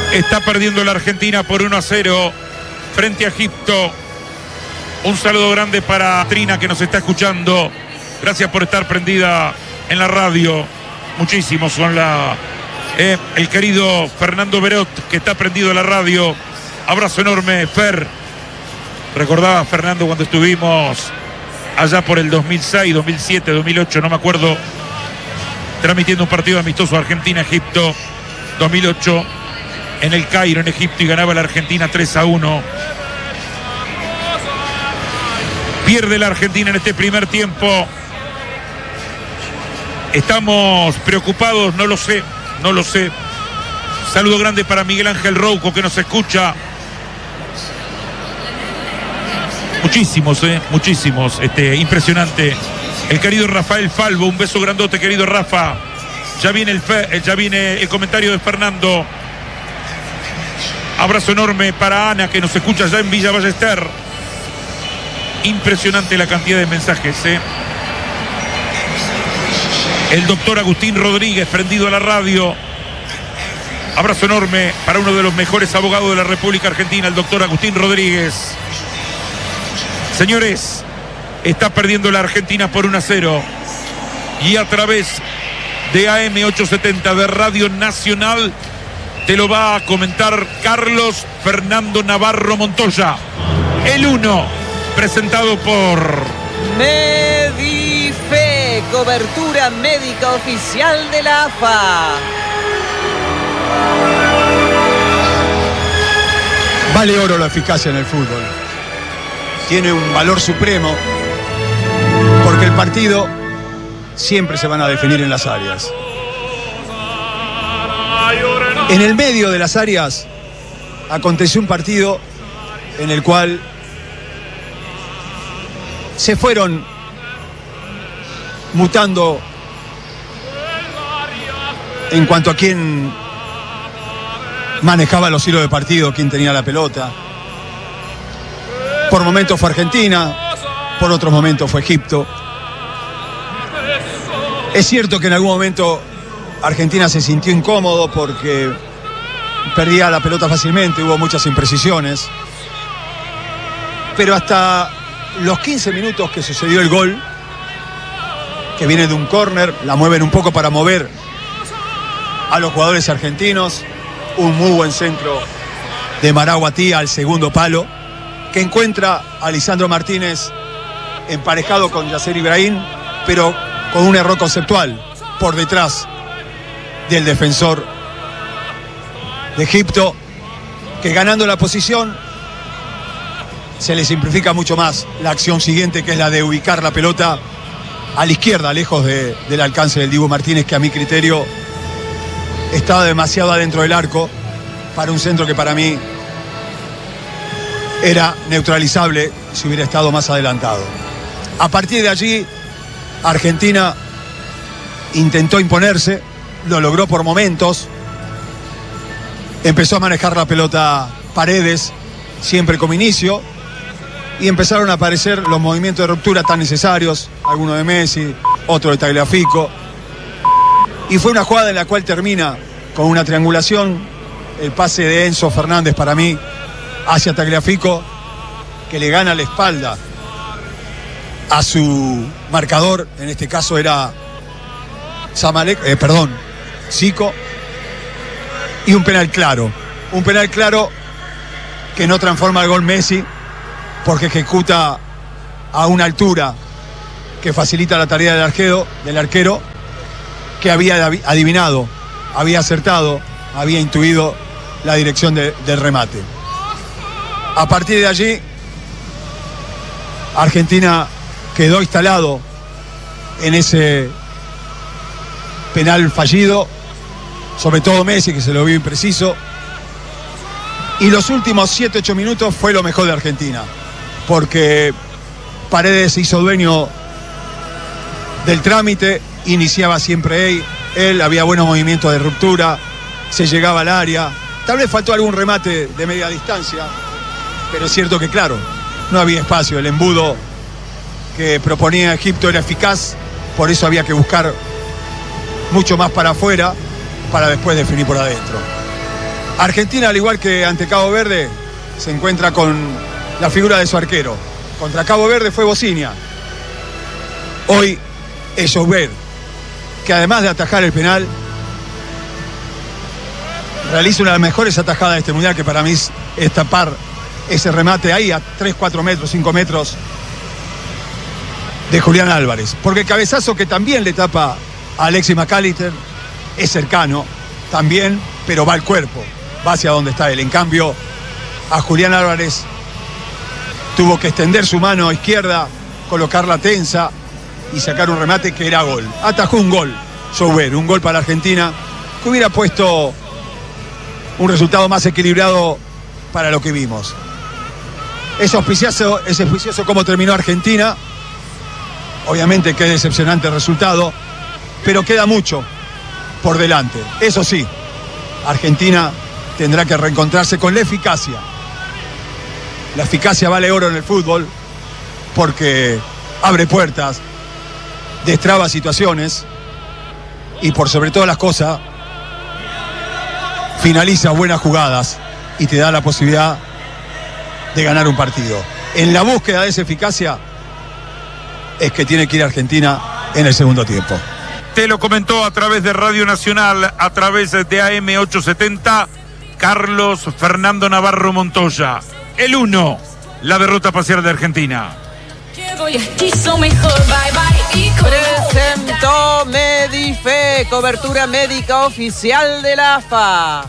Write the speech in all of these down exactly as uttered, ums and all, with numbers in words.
Está perdiendo la Argentina por uno a cero frente a Egipto. Un saludo grande para Trina, que nos está escuchando. Gracias por estar prendida en la radio. Muchísimos son la... Eh, el querido Fernando Berot, que está prendido en la radio. Abrazo enorme, Fer. Recordaba, Fernando, cuando estuvimos allá por el dos mil seis, dos mil siete, dos mil ocho, no me acuerdo, transmitiendo un partido amistoso Argentina-Egipto, dos mil ocho, en el Cairo, en Egipto, y ganaba la Argentina tres a uno. Pierde la Argentina en este primer tiempo. Estamos preocupados, no lo sé, no lo sé. Saludo grande para Miguel Ángel Rouco, que nos escucha. Muchísimos, eh, muchísimos, este, impresionante. El querido Rafael Falvo, un beso grandote, querido Rafa. Ya viene el, fe, ya viene el comentario de Fernando. Abrazo enorme para Ana, que nos escucha ya en Villa Ballester. Impresionante la cantidad de mensajes, eh. El doctor Agustín Rodríguez, prendido a la radio. Abrazo enorme para uno de los mejores abogados de la República Argentina, el doctor Agustín Rodríguez. Señores, está perdiendo la Argentina por uno a cero. Y a través de A M ochocientos setenta de Radio Nacional te lo va a comentar Carlos Fernando Navarro Montoya. El uno, presentado por Medife, cobertura médica oficial de la A F A. Vale oro la eficacia en el fútbol. Tiene un valor supremo porque el partido siempre se van a definir en las áreas. En el medio de las áreas aconteció un partido en el cual se fueron mutando en cuanto a quién manejaba los hilos de partido, quién tenía la pelota. Por momentos fue Argentina, por otros momentos fue Egipto. Es cierto que en algún momento Argentina se sintió incómodo porque perdía la pelota fácilmente, hubo muchas imprecisiones. Pero hasta los quince minutos que sucedió el gol, que viene de un córner, la mueven un poco para mover a los jugadores argentinos. Un muy buen centro de Maraguatí al segundo palo, que encuentra a Lisandro Martínez emparejado con Yasser Ibrahim, pero con un error conceptual por detrás del defensor de Egipto, que ganando la posición se le simplifica mucho más la acción siguiente, que es la de ubicar la pelota a la izquierda, lejos de, del alcance del Dibu Martínez, que a mi criterio estaba demasiado adentro del arco para un centro que para mí era neutralizable si hubiera estado más adelantado. A partir de allí, Argentina intentó imponerse, lo logró por momentos, empezó a manejar la pelota Paredes, siempre como inicio, y empezaron a aparecer los movimientos de ruptura tan necesarios, alguno de Messi, otro de Tagliafico, y fue una jugada en la cual termina con una triangulación, el pase de Enzo Fernández para mí hacia Tagliafico, que le gana la espalda a su marcador, en este caso era Zamalek, eh, perdón, Zico, y un penal claro, un penal claro que no transforma el gol Messi, porque ejecuta a una altura que facilita la tarea del arquero, del arquero que había adivinado, había acertado, había intuido la dirección de, del remate. A partir de allí, Argentina quedó instalado en ese penal fallido, sobre todo Messi, que se lo vio impreciso, y los últimos siete ocho minutos fue lo mejor de Argentina, porque Paredes se hizo dueño del trámite, iniciaba siempre él, él había buenos movimientos de ruptura, se llegaba al área, tal vez faltó algún remate de media distancia, pero es cierto que claro, no había espacio, el embudo que proponía Egipto era eficaz, por eso había que buscar mucho más para afuera para después definir por adentro. Argentina, al igual que ante Cabo Verde, se encuentra con la figura de su arquero. Contra Cabo Verde fue Bocinia. Hoy es Joubert, que además de atajar el penal, realiza una de las mejores atajadas de este mundial, que para mí es, es tapar ese remate ahí a tres, cuatro metros, cinco metros de Julián Álvarez. Porque el cabezazo que también le tapa a Alexis McAllister es cercano también, pero va al cuerpo, va hacia donde está él. En cambio, a Julián Álvarez tuvo que extender su mano izquierda, colocarla tensa y sacar un remate que era gol. Atajó un gol, Joubert, un gol para Argentina, que hubiera puesto un resultado más equilibrado para lo que vimos. Es auspicioso, es auspicioso cómo terminó Argentina. Obviamente que es decepcionante el resultado, pero queda mucho por delante. Eso sí, Argentina tendrá que reencontrarse con la eficacia. La eficacia vale oro en el fútbol porque abre puertas, destraba situaciones y por sobre todas las cosas finaliza buenas jugadas y te da la posibilidad de ganar un partido. En la búsqueda de esa eficacia es que tiene que ir Argentina en el segundo tiempo. Te lo comentó a través de Radio Nacional, a través de A M ochocientos setenta, Carlos Fernando Navarro Montoya. El uno, la derrota parcial de Argentina. Presentó Medife, cobertura médica oficial de la A F A.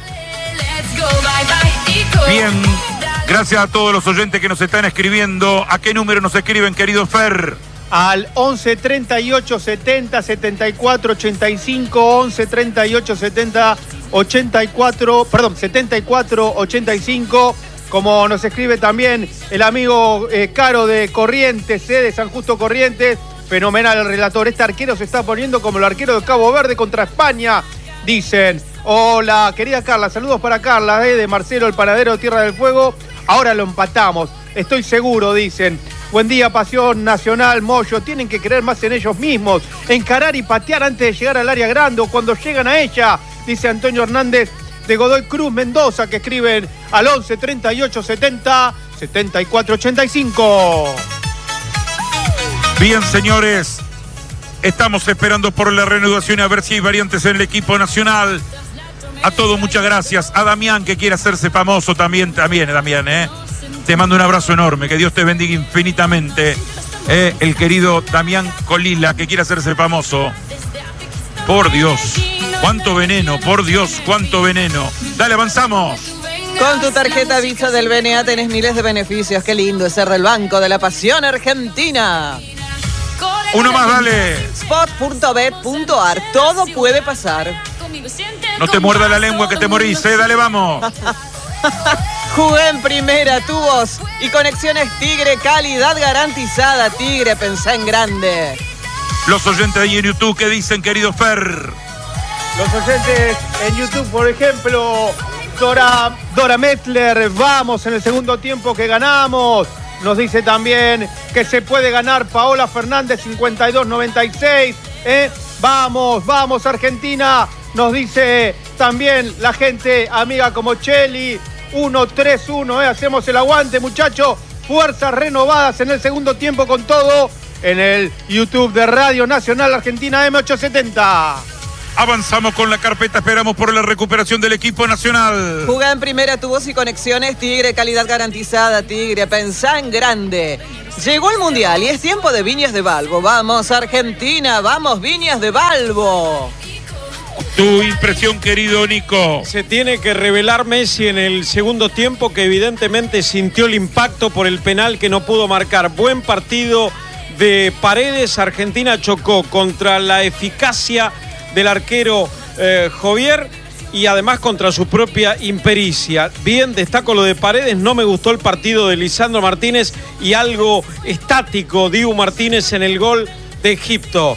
Bien, gracias a todos los oyentes que nos están escribiendo. ¿A qué número nos escriben, querido Fer? Al once treinta y ocho setenta setenta y cuatro ochenta y cinco, once treinta y ocho setenta ochenta y cuatro, perdón, setenta y cuatro ochenta y cinco. Como nos escribe también el amigo eh, Caro de Corrientes, eh, de San Justo Corrientes. Fenomenal el relator. Este arquero se está poniendo como el arquero de Cabo Verde contra España, dicen. Hola, querida Carla, saludos para Carla, eh, de Marcelo, el panadero de Tierra del Fuego. Ahora lo empatamos, estoy seguro, dicen. Buen día, Pasión Nacional, Moyo. Tienen que creer más en ellos mismos, encarar y patear antes de llegar al área grande o cuando llegan a ella, dice Antonio Hernández de Godoy Cruz, Mendoza, que escriben al once treinta y ocho setenta setenta y cuatro ochenta y cinco. Bien, señores, estamos esperando por la reanudación a ver si hay variantes en el equipo nacional. A todos, muchas gracias. A Damián, que quiere hacerse famoso también, también, Damián, ¿eh? Te mando un abrazo enorme, que Dios te bendiga infinitamente. Eh, el querido Damián Colila, que quiere hacerse famoso. Por Dios, cuánto veneno, por Dios, cuánto veneno. Dale, avanzamos. Con tu tarjeta Visa del B N A tenés miles de beneficios. Qué lindo es ser del Banco de la Pasión Argentina. Uno más, dale. Spot punto bet punto ar. Todo puede pasar. No te muerda la lengua que te morís, ¿eh? Dale, vamos. Jugué en primera, tu voz y conexiones Tigre, calidad garantizada. Tigre, pensá en grande. Los oyentes de ahí en YouTube, ¿qué dicen, querido Fer? Los oyentes en YouTube, por ejemplo, Dora, Dora Metzler, vamos en el segundo tiempo que ganamos. Nos dice también que se puede ganar Paola Fernández, cincuenta y dos noventa y seis. ¿eh? Vamos, vamos Argentina. Nos dice también la gente amiga como Cheli, uno tres uno, ¿eh? Hacemos el aguante, muchachos. Fuerzas renovadas en el segundo tiempo con todo en el YouTube de Radio Nacional Argentina M ochocientos setenta. Avanzamos con la carpeta, esperamos por la recuperación del equipo nacional. Juega en primera, tu voz y conexiones Tigre, calidad garantizada. Tigre, pensá en grande. Llegó el Mundial y es tiempo de Viñas de Balbo. Vamos Argentina, vamos Viñas de Balbo. Tu impresión, querido Nico. Se tiene que revelar Messi en el segundo tiempo, que evidentemente sintió el impacto por el penal que no pudo marcar. Buen partido de Paredes. Argentina chocó contra la eficacia del arquero eh, Jovier y además contra su propia impericia. Bien, destaco lo de Paredes. No me gustó el partido de Lisandro Martínez y algo estático Dibu Martínez en el gol de Egipto.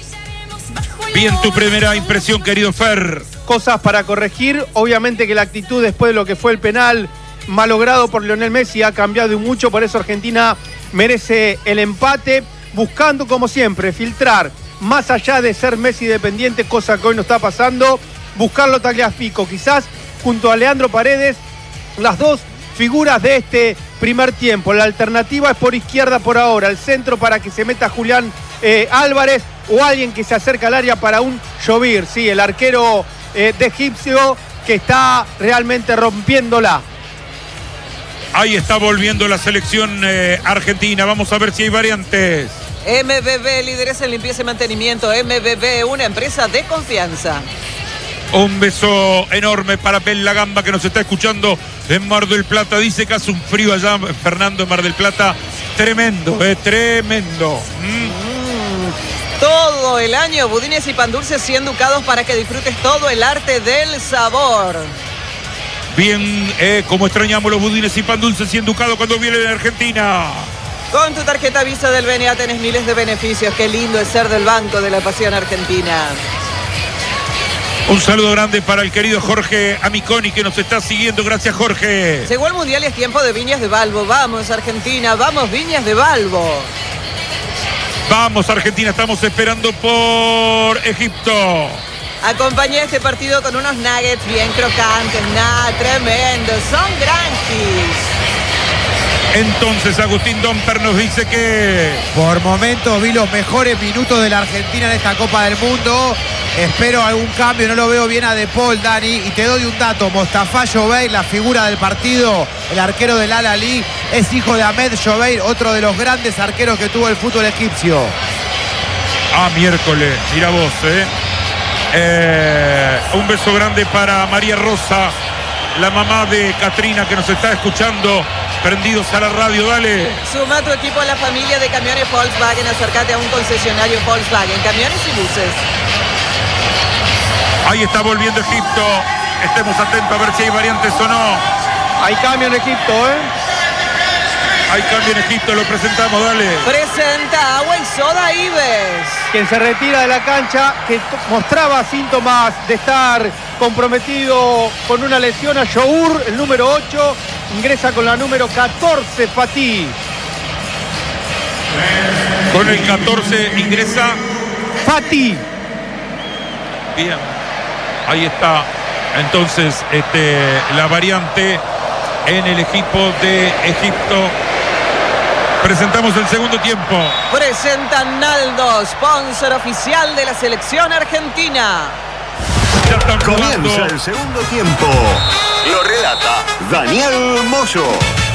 Bien, tu primera impresión, querido Fer. Cosas para corregir. Obviamente que la actitud después de lo que fue el penal malogrado por Lionel Messi ha cambiado mucho. Por eso Argentina merece el empate, buscando como siempre filtrar más allá de ser Messi dependiente, cosa que hoy no está pasando, buscarlo Tagliafico. Quizás junto a Leandro Paredes, las dos figuras de este primer tiempo. La alternativa es por izquierda por ahora, el centro para que se meta Julián eh, Álvarez o alguien que se acerca al área para un Llovir, sí, el arquero eh, de Egipcio que está realmente rompiéndola. Ahí está volviendo la selección eh, argentina. Vamos a ver si hay variantes. M B B, líderes en limpieza y mantenimiento. M B B, una empresa de confianza. Un beso enorme para Bella Gamba que nos está escuchando en Mar del Plata. Dice que hace un frío allá, Fernando, en Mar del Plata. Tremendo, eh, tremendo. Mm. Mm, todo el año, budines y pan dulces cien ducados para que disfrutes todo el arte del sabor. Bien, eh, como extrañamos los budines y pan dulces cien ducados cuando vienen a Argentina. Con tu tarjeta Visa del B N A tenés miles de beneficios. Qué lindo es ser del Banco de la Pasión Argentina. Un saludo grande para el querido Jorge Amiconi que nos está siguiendo. Gracias, Jorge. Llegó el Mundial y es tiempo de Viñas de Balbo. Vamos, Argentina, vamos, Viñas de Balbo. Vamos, Argentina, estamos esperando por Egipto. Acompañé este partido con unos nuggets bien crocantes, nada, tremendos, son granjis. Entonces Agustín Domper nos dice que... Por momentos vi los mejores minutos de la Argentina en esta Copa del Mundo. Espero algún cambio, no lo veo bien a De Paul, Dani. Y te doy un dato, Mostafa Jobeir, la figura del partido, el arquero del Al-Ahly, es hijo de Ahmed Jobeir, otro de los grandes arqueros que tuvo el fútbol egipcio. Ah, miércoles, mira vos, ¿eh? Eh, un beso grande para María Rosa, la mamá de Katrina que nos está escuchando, prendidos a la radio, dale. Suma tu equipo a la familia de camiones Volkswagen, acércate a un concesionario Volkswagen, camiones y buses. Ahí está volviendo Egipto, estemos atentos a ver si hay variantes o no. Hay cambio en Egipto, ¿eh? Hay cambio en Egipto, lo presentamos, dale. Presenta Agua y Soda Ives. Quien se retira de la cancha, que mostraba síntomas de estar comprometido con una lesión, a Your, el número ocho, ingresa con la número catorce, Fatih. Con el catorce ingresa Fatih. Bien, ahí está entonces este, la variante en el equipo de Egipto. Presentamos el segundo tiempo. Presenta Naldo, sponsor oficial de la selección argentina. Ya están Comienza jugando. el segundo tiempo. Lo relata Daniel Moyo.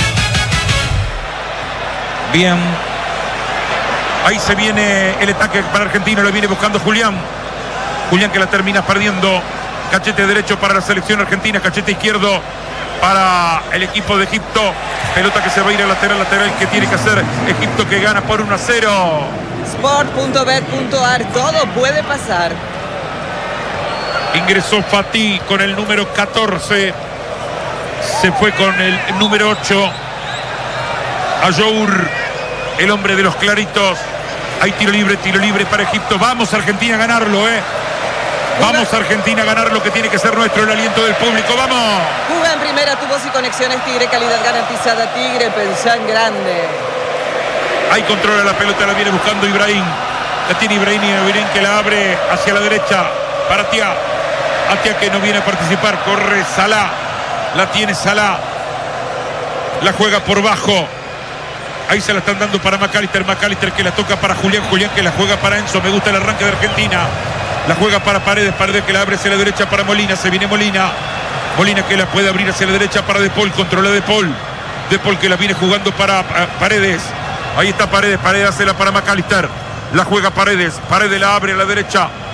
Bien. Ahí se viene el ataque para Argentina, lo viene buscando Julián. Julián que la termina perdiendo. Cachete derecho para la selección argentina, cachete izquierdo para el equipo de Egipto. Pelota que se va a ir al lateral, lateral que tiene que hacer Egipto, que gana por uno a cero. Sport punto bet punto ar, todo puede pasar. Ingresó Fatih con el número catorce. Se fue con el número ocho. Ayour, el hombre de los claritos. Hay tiro libre, tiro libre para Egipto. Vamos Argentina a ganarlo, ¿eh? Vamos Argentina a ganar lo que tiene que ser nuestro, el aliento del público. ¡Vamos! Juga en primera, tu voz y conexiones Tigre, calidad garantizada Tigre, pensá en grande. Ahí controla la pelota, la viene buscando Ibrahim. La tiene Ibrahim y Ibrahim que la abre hacia la derecha para Atia. Atia que no viene a participar, corre Salah. La tiene Salah. La juega por bajo. Ahí se la están dando para McAllister. McAllister que la toca para Julián. Julián que la juega para Enzo. Me gusta el arranque de Argentina. La juega para Paredes. Paredes que la abre hacia la derecha para Molina. Se viene Molina. Molina que la puede abrir hacia la derecha para De Paul. Controla De Paul. De Paul que la viene jugando para uh, Paredes. Ahí está Paredes. Paredes hace la para McAllister. La juega Paredes. Paredes la abre a la derecha